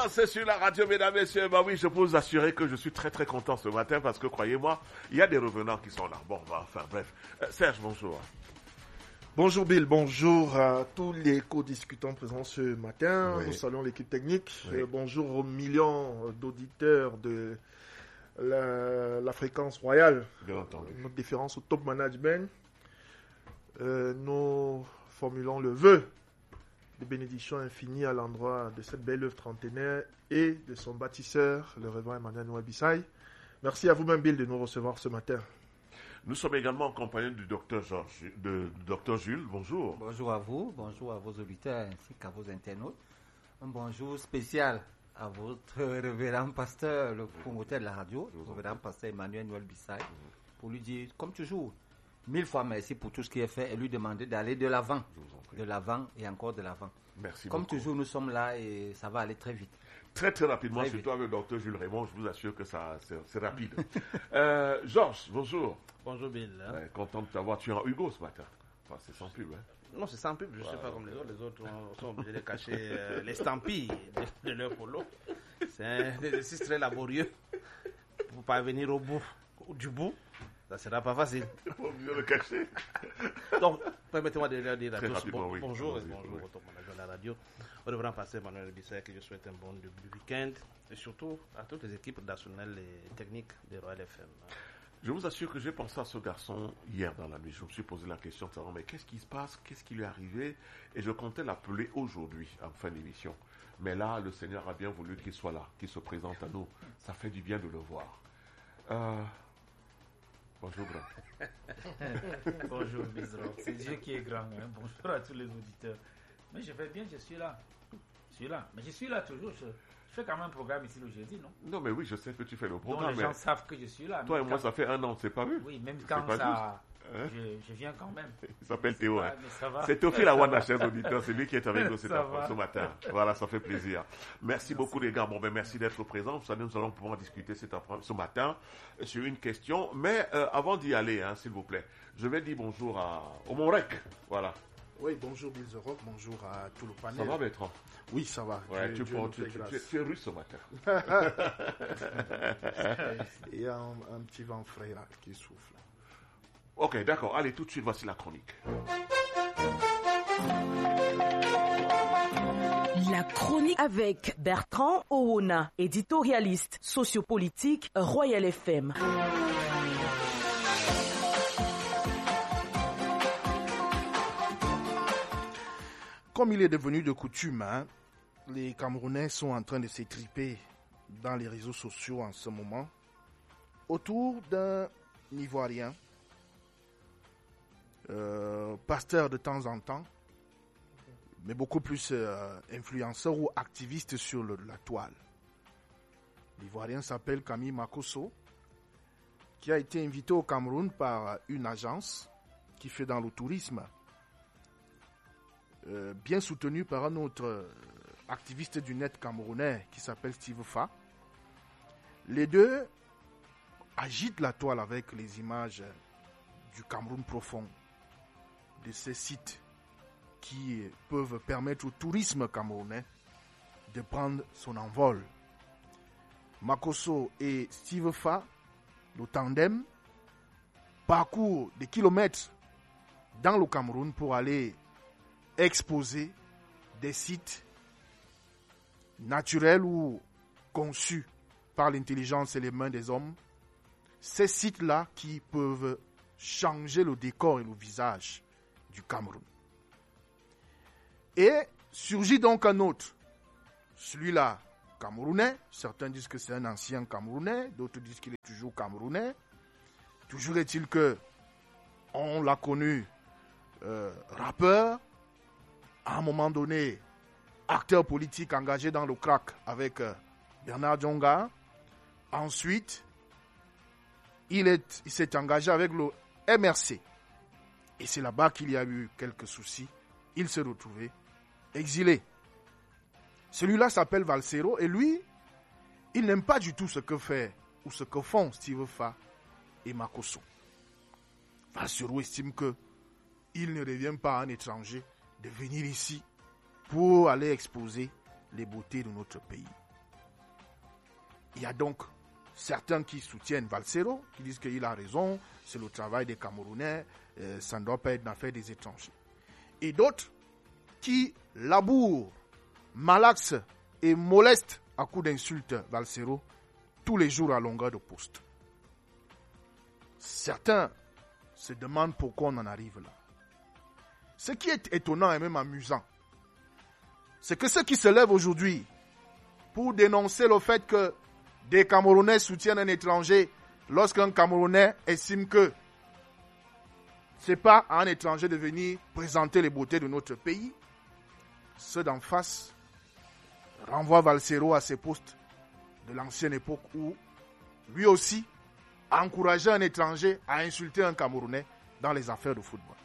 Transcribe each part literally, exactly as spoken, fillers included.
c'est sur la radio, mesdames, messieurs. Bah oui, je peux vous assurer que je suis très très content ce matin parce que, croyez-moi, il y a des revenants qui sont là. Bon, bah, enfin, bref. Euh, Serge, bonjour. Bonjour Bill, bonjour à tous les co-discutants présents ce matin. Oui. Nous saluons l'équipe technique. Oui. Euh, bonjour aux millions d'auditeurs de la, la fréquence royale. Bien entendu. Notre déférence au top management. Euh, nous formulons le vœu de bénédiction infinie à l'endroit de cette belle œuvre trentenaire et de son bâtisseur, le révérend Emmanuel Nwabisai. Merci à vous-même, Bill, de nous recevoir ce matin. Nous sommes également en compagnie du docteur Georges, de, du docteur Jules. Bonjour. Bonjour à vous, bonjour à vos auditeurs ainsi qu'à vos internautes. Un bonjour spécial à votre révérend pasteur, le promoteur de la radio, le révérend pasteur Emmanuel Nwabisai, pour lui dire, comme toujours, mille fois merci pour tout ce qui est fait et lui demander d'aller de l'avant, de l'avant et encore de l'avant. Merci Comme beaucoup. toujours, nous sommes là et ça va aller très vite. Très très rapidement, Très surtout avec le docteur Jules Raymond, je vous assure que ça, c'est, c'est rapide. euh, Georges, bonjour. Bonjour Bill. Hein. Ouais, content de t'avoir. Tu es en Hugo ce matin. Enfin, c'est sans pub. Hein. Non, c'est sans pub, je ne suis pas comme les autres. Les autres ont- sont obligés de cacher euh, l'estampille de, de leur polo. C'est un exercice très laborieux pour parvenir au bout du bout. Ça ne sera pas facile. Il faut mieux le cacher. Donc, permettez-moi de leur dire à Très tous rapidement, bon- oui. bonjour et Allons-y, bonjour oui. au top manager de la radio. Au reverend pasteur Emmanuel Nwabisai, que je souhaite un bon début de week-end et surtout à toutes les équipes nationales et techniques de Royal F M. Je vous assure que j'ai pensé à ce garçon hier dans la nuit. Je me suis posé la question de savoir, mais qu'est-ce qui se passe? Qu'est-ce qui lui est arrivé? Et je comptais l'appeler aujourd'hui, en fin d'émission. Mais là, le Seigneur a bien voulu qu'il soit là, qu'il se présente à nous. Ça fait du bien de le voir. Euh... Bonjour, grand. Bonjour Bizarre, c'est Dieu qui est grand. Hein. Bonjour à tous les auditeurs. Mais je vais bien, je suis là. Je suis là. Mais je suis là toujours. Je, je fais quand même un programme ici le jeudi, non? Non, mais oui, je sais que tu fais le Donc programme. les Mais gens savent que je suis là. toi et Même moi, quand- ça fait un an, on ne s'est pas vu. Oui, même C'est quand pas ça. Hein? Je, je viens quand même. Il s'appelle Théo. Ah, Hein. mais ça va. C'est Théophile Awanda, chers auditeurs. C'est lui qui est avec nous cet Ça après- va. ce matin. Voilà, ça fait plaisir. Merci, beaucoup, les gars. Bon, ben, merci d'être présents. Vous savez, nous allons pouvoir discuter cet après- ce matin euh, sur une question. Mais euh, avant d'y aller, hein, s'il vous plaît, je vais dire bonjour à, au Monrec. Voilà. Oui, bonjour Bill The Rock, bonjour à tout le panel. Ça va, Bertrand? Oui, ça va. Ouais, Dieu- tu, Dieu prends- nous tu, fait tu, grâce. tu- tu es russe ce matin. Il y a un, un petit vent frais là qui souffle. Ok, d'accord. Allez, tout de suite, voici la chronique. La chronique avec Bertrand Owona, éditorialiste sociopolitique Royal F M. Comme il est devenu de coutume, hein, les Camerounais sont en train de s'étriper dans les réseaux sociaux en ce moment autour d'un Ivoirien, euh, pasteur de temps en temps, mais beaucoup plus euh, influenceur ou activiste sur le- la toile. L'Ivoirien s'appelle Camille Makosso, qui a été invité au Cameroun par une agence qui fait dans le tourisme, euh, bien soutenu par un autre euh, activiste du net camerounais qui s'appelle Steve Fa. Les deux agitent la toile avec les images du Cameroun profond, de ces sites qui peuvent permettre au tourisme camerounais de prendre son envol. Makosso et Steve Fa, le tandem, parcourent des kilomètres dans le Cameroun pour aller exposer des sites naturels ou conçus par l'intelligence et les mains des hommes. Ces sites-là qui peuvent changer le décor et le visage du Cameroun. Et surgit donc un autre, celui-là, camerounais. Certains disent que c'est un ancien camerounais, d'autres disent qu'il est toujours camerounais. Toujours est-il que on l'a connu euh, rappeur, à un moment donné, acteur politique engagé dans le crack avec euh, Bernard Djonga. Ensuite, il, est, il s'est engagé avec le M R C. Et c'est là-bas qu'il y a eu quelques soucis. Il s'est retrouvé exilé. Celui-là s'appelle Valsero et lui, il n'aime pas du tout ce que fait ou ce que font Steve Fa et Makosso. Valsero estime que il ne revient pas à un étranger de venir ici pour aller exposer les beautés de notre pays. il y a donc certains qui soutiennent Valsero, qui disent qu'il a raison, c'est le travail des Camerounais, euh, ça ne doit pas être l'affaire des étrangers. Et d'autres qui labourent, malaxent et molestent à coups d'insultes Valsero tous les jours à longueur de poste. Certains se demandent pourquoi on en arrive là. Ce qui est étonnant et même amusant, c'est que ceux qui se lèvent aujourd'hui pour dénoncer le fait que des Camerounais soutiennent un étranger lorsqu'un Camerounais estime que ce n'est pas à un étranger de venir présenter les beautés de notre pays, ceux d'en face renvoient Valsero à ses postes de l'ancienne époque où lui aussi a encouragé un étranger à insulter un Camerounais dans les affaires de football.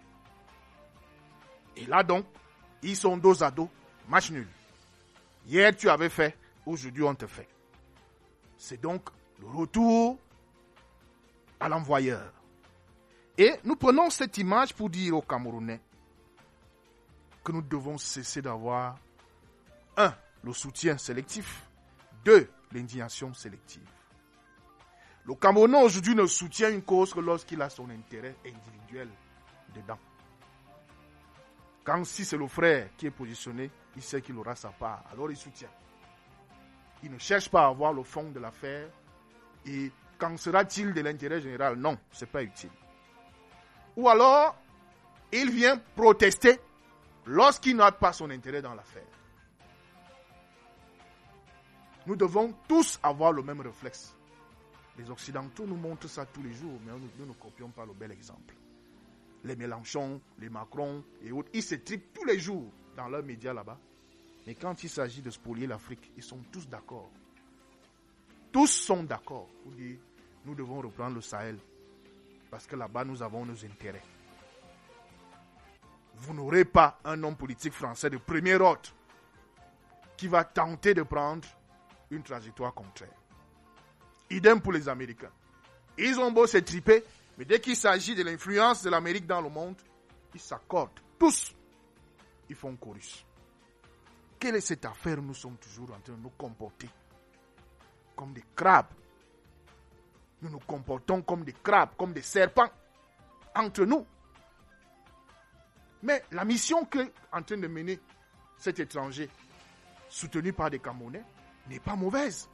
Et là donc, ils sont dos à dos, match nul. Hier tu avais fait, aujourd'hui on te fait. C'est donc le retour à l'envoyeur. Et nous prenons cette image pour dire aux Camerounais que nous devons cesser d'avoir un, le soutien sélectif, deux, l'indignation sélective. Le Camerounais aujourd'hui ne soutient une cause que lorsqu'il a son intérêt individuel dedans. Quand si c'est le frère qui est positionné, il sait qu'il aura sa part, alors il soutient. Il ne cherche pas à avoir le fond de l'affaire. Et qu'en sera-t-il de l'intérêt général? Non, ce n'est pas utile. Ou alors, il vient protester lorsqu'il n'a pas son intérêt dans l'affaire. Nous devons tous avoir le même réflexe. Les Occidentaux nous montrent ça tous les jours, mais nous, nous ne copions pas le bel exemple. Les Mélenchon, les Macron et autres, ils se tripent tous les jours dans leurs médias là-bas. Mais quand il s'agit de spolier l'Afrique, ils sont tous d'accord. Tous sont d'accord pour dire nous devons reprendre le Sahel. Parce que là-bas, nous avons nos intérêts. Vous n'aurez pas un homme politique français de premier ordre qui va tenter de prendre une trajectoire contraire. Idem pour les Américains. Ils ont beau se triper, mais dès qu'il s'agit de l'influence de l'Amérique dans le monde, ils s'accordent. Tous, ils font chorus. Quelle est cette affaire où nous sommes toujours en train de nous comporter comme des crabes? Nous nous comportons comme des crabes, comme des serpents, entre nous. Mais la mission qu'est en train de mener cet étranger, soutenu par des Camerounais, n'est pas mauvaise.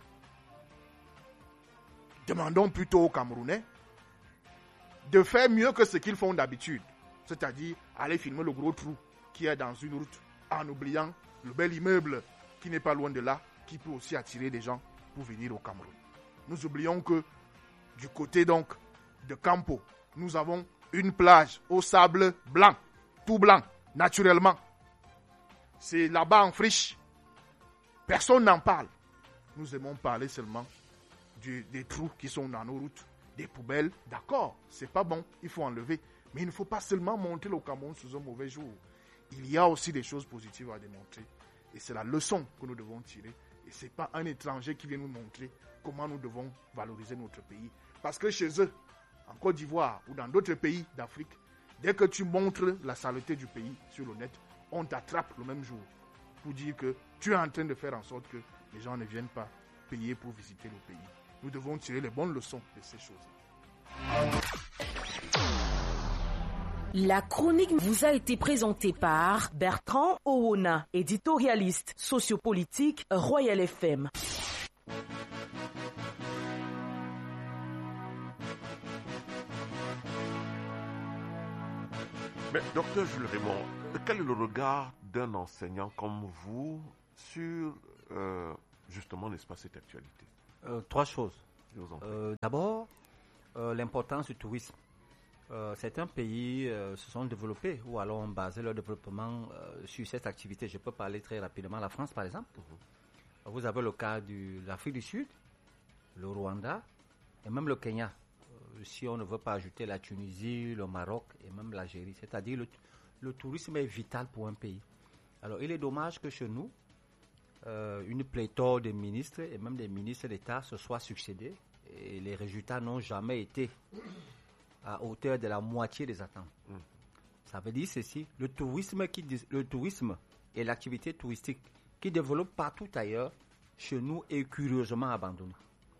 Demandons plutôt aux Camerounais de faire mieux que ce qu'ils font d'habitude. C'est-à-dire aller filmer le gros trou qui est dans une route en oubliant le bel immeuble qui n'est pas loin de là, qui peut aussi attirer des gens pour venir au Cameroun. Nous oublions que du côté donc de Campo, nous avons une plage au sable blanc, tout blanc, naturellement. C'est là-bas en friche. Personne n'en parle. Nous aimons parler seulement du, des trous qui sont dans nos routes, des poubelles. D'accord, c'est pas bon, il faut enlever. Mais il ne faut pas seulement montrer le Cameroun sous un mauvais jour. Il y a aussi des choses positives à démontrer. Et c'est la leçon que nous devons tirer. Et ce n'est pas un étranger qui vient nous montrer comment nous devons valoriser notre pays. Parce que chez eux, en Côte d'Ivoire ou dans d'autres pays d'Afrique, dès que tu montres la saleté du pays sur le net, on t'attrape le même jour pour dire que tu es en train de faire en sorte que les gens ne viennent pas payer pour visiter le pays. Nous devons tirer les bonnes leçons de ces choses-là. La chronique vous a été présentée par Bertrand Owona, éditorialiste sociopolitique Royal F M. Mais docteur Jules Raymond, quel est le regard d'un enseignant comme vous sur euh, justement, n'est-ce pas, cette actualité? euh, Trois choses. Je vous en prie. Euh, d'abord, euh, l'importance du tourisme. Euh, certains pays euh, se sont développés ou alors ont basé leur développement euh, sur cette activité. Je peux parler très rapidement. La France, par exemple. Mm-hmm. Vous avez le cas de l'Afrique du Sud, le Rwanda et même le Kenya. Euh, si on ne veut pas ajouter la Tunisie, le Maroc et même l'Algérie. C'est-à-dire le, le tourisme est vital pour un pays. Alors, il est dommage que chez nous, euh, une pléthore de ministres et même des ministres d'État se soient succédés et les résultats n'ont jamais été à hauteur de la moitié des attentes. Mm. Ça veut dire ceci, le tourisme, qui, le tourisme et l'activité touristique qui développent partout ailleurs chez nous est curieusement abandonnée.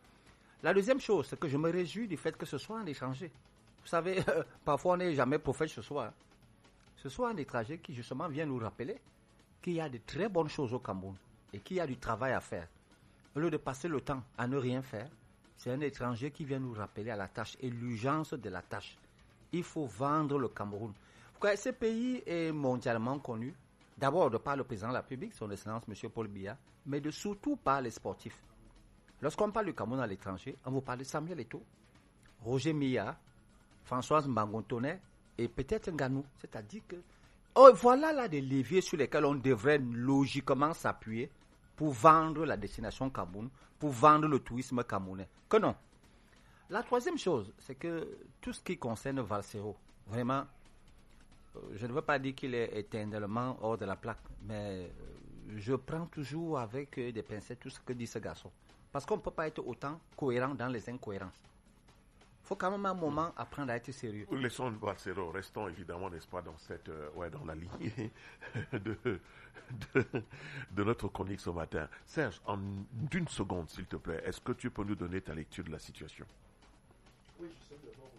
La deuxième chose, c'est que je me réjouis du fait que ce soit un étranger. Vous savez, euh, parfois on n'est jamais prophète ce soir. Ce soit un étranger qui justement vient nous rappeler qu'il y a de très bonnes choses au Cameroun et qu'il y a du travail à faire. Au lieu de passer le temps à ne rien faire, c'est un étranger qui vient nous rappeler à la tâche et l'urgence de la tâche. Il faut vendre le Cameroun. Pourquoi ce pays est mondialement connu, d'abord de par le président de la République, son excellence M. Paul Biya, mais de surtout par les sportifs. Lorsqu'on parle du Cameroun à l'étranger, on vous parle de Samuel Eto'o, Roger Milla, Françoise Mbangontone et peut-être Nganou. C'est-à-dire que oh, voilà là des leviers sur lesquels on devrait logiquement s'appuyer pour vendre la destination Cameroun, pour vendre le tourisme camerounais. Que non. La troisième chose, c'est que tout ce qui concerne Valsero, vraiment, euh, je ne veux pas dire qu'il est éternellement hors de la plaque, mais euh, je prends toujours avec euh, des pincettes tout ce que dit ce garçon. Parce qu'on ne peut pas être autant cohérent dans les incohérences. Il faut quand même un moment apprendre à être sérieux. Laissons Valsero, restons évidemment, n'est-ce pas, dans cette, euh, ouais, dans la lignée de, de, de notre chronique ce matin. Serge, en une seconde, s'il te plaît, est-ce que tu peux nous donner ta lecture de la situation? Oui, je sais d'abord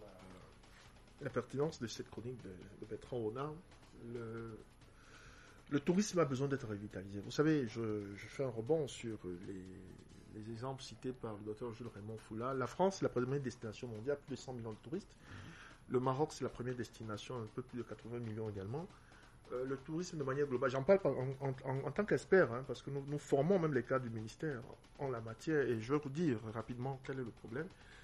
la, la pertinence de cette chronique de, de Bertrand Owona. Le, le tourisme a besoin d'être revitalisé. Vous savez, je, je fais un rebond sur les, les exemples cités par le docteur Jules Raymond Foula. La France, c'est la première destination mondiale, plus de cent millions de touristes. Le Maroc, c'est la première destination, un peu plus de quatre-vingts millions également. Euh, le tourisme de manière globale, j'en parle en, en, en, en tant qu'expert, hein, parce que nous, nous formons même les cadres du ministère en la matière, et je vais vous dire rapidement quel est le problème.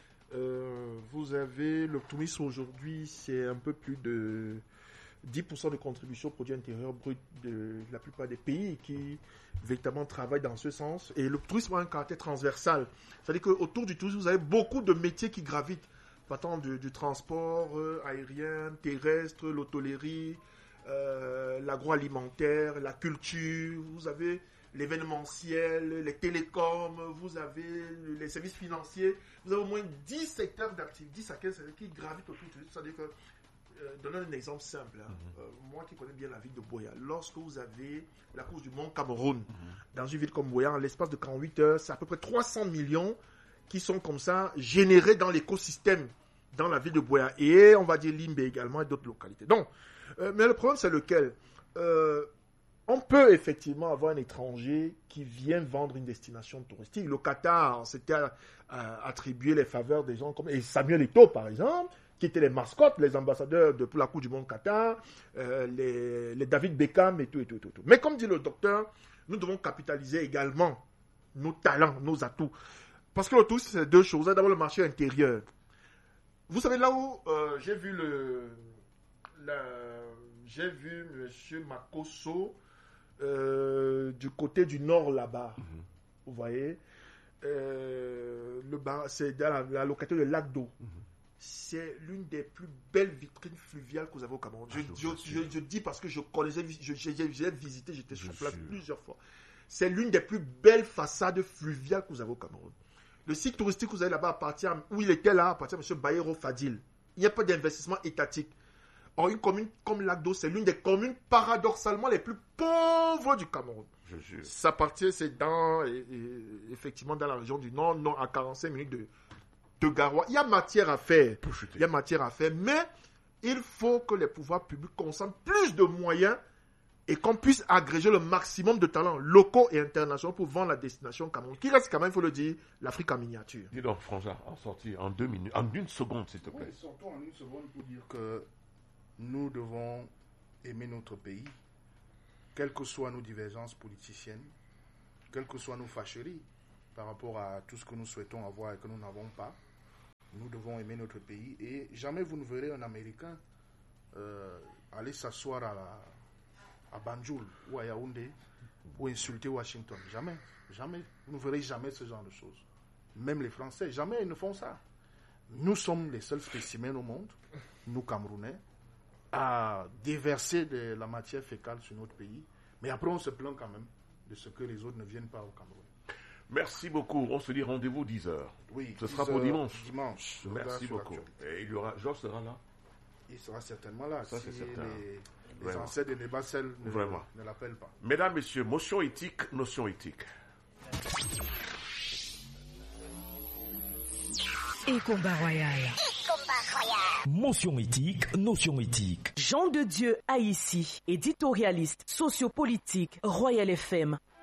Euh, vous avez le tourisme aujourd'hui, c'est un peu plus de dix pour cent de contribution au produit intérieur brut de la plupart des pays qui véritablement travaillent dans ce sens. Et le tourisme a un caractère transversal. C'est-à-dire qu'autour du tourisme, vous avez beaucoup de métiers qui gravitent, partant du, du transport euh, aérien, terrestre, l'hôtellerie, euh, l'agroalimentaire, la culture, vous avez l'événementiel, les télécoms, vous avez les services financiers, vous avez au moins dix secteurs d'activité, dix à quinze secteurs qui gravitent autour du tourisme. C'est-à-dire que Euh, donnons un exemple simple. Hein. Mm-hmm. Euh, moi qui connais bien la ville de Buea, lorsque vous avez la course du Mont Cameroun, mm-hmm. dans une ville comme Buea, en l'espace de quarante-huit heures, c'est à peu près trois cents millions qui sont comme ça générés dans l'écosystème dans la ville de Buea. Et on va dire Limbe également et d'autres localités. Donc, euh, mais le problème c'est lequel euh, on peut effectivement avoir un étranger qui vient vendre une destination touristique. Le Qatar s'était euh, attribué les faveurs des gens comme et Samuel Eto'o par exemple, qui étaient les mascottes, les ambassadeurs de, pour la Coupe du Monde Qatar, euh, les, les David Beckham et tout, et tout, et tout, et tout. Mais comme dit le docteur, nous devons capitaliser également nos talents, nos atouts. Parce que le tout, c'est deux choses. D'abord, le marché intérieur. Vous savez, là où euh, j'ai vu le... La, j'ai vu M. Makosso euh, du côté du nord, là-bas. Mm-hmm. Vous voyez euh, le bar, c'est dans la, la localité de Lac d'Eau. Mm-hmm. C'est l'une des plus belles vitrines fluviales que vous avez au Cameroun. Je, je, je, je dis parce que je connaissais, je, j'ai, j'ai visité, j'étais sur place plusieurs fois. C'est l'une des plus belles façades fluviales que vous avez au Cameroun. Le site touristique que vous avez là-bas appartient, où il était là, appartient à M. Bayero Fadil. Il n'y a pas d'investissement étatique. Or, une commune comme Lac d'Eau, c'est l'une des communes paradoxalement les plus pauvres du Cameroun. Je jure. Ça appartient, c'est dans, et, et, effectivement, dans la région du Nord, non, à quarante-cinq minutes de. de Garoua. Il y a matière à faire. Il y a matière à faire, mais il faut que les pouvoirs publics concentrent plus de moyens et qu'on puisse agréger le maximum de talents locaux et internationaux pour vendre la destination Cameroun. Qui reste quand même, il faut le dire, l'Afrique en miniature. Dis donc, Frangin, en sortie, en deux minutes, en une seconde, s'il te plaît. Oui, surtout en une seconde pour dire que nous devons aimer notre pays, quelles que soient nos divergences politiciennes, quelles que soient nos fâcheries par rapport à tout ce que nous souhaitons avoir et que nous n'avons pas. Nous devons aimer notre pays et jamais vous ne verrez un Américain euh, aller s'asseoir à, la, à Banjul ou à Yaoundé pour insulter Washington. Jamais, jamais. Vous ne verrez jamais ce genre de choses. Même les Français, jamais ils ne font ça. Nous sommes les seuls spécimens au monde, nous Camerounais, à déverser de la matière fécale sur notre pays. Mais après on se plaint quand même de ce que les autres ne viennent pas au Cameroun. Merci beaucoup. On se dit rendez-vous dix heures. Oui, ce sera pour dimanche. Dimanche. Merci beaucoup. Et il y aura, Georges sera là. Il sera certainement là. Ça, si c'est certain. Les, les anciens de Nébacel ne, ne l'appellent pas. Mesdames, Messieurs, motion éthique, notion éthique. Et combat royal. Motion éthique, notion éthique. Jean de Dieu Haïti, éditorialiste, sociopolitique, Royal F M.